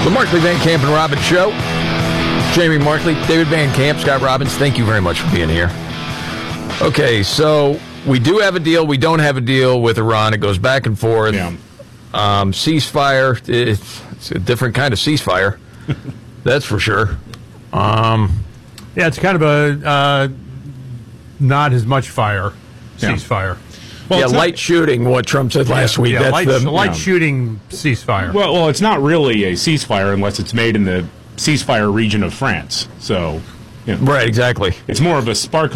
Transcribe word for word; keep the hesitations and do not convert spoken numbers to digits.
The Markley, Van Camp, and Robbins Show. Jamie Markley, David Van Camp, Scott Robbins, thank you very much for being here. Okay, so we do have a deal. We don't have a deal with Iran. It goes back and forth. Yeah. Um, ceasefire, it's, it's a different kind of ceasefire. That's for sure. Um, yeah, it's kind of a uh, not as much fire ceasefire. Well, yeah, light not, shooting, what Trump said last yeah, week. Yeah, That's light, the, light yeah. shooting ceasefire. Well, well, it's not really a ceasefire unless it's made in the ceasefire region of France. So, you know, right, exactly. It's more of a sparkling